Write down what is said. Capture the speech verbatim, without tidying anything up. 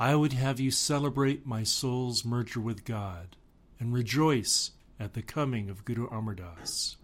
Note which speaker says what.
Speaker 1: I would have you celebrate my soul's merger with God and rejoice at the coming of Guru Amar Das.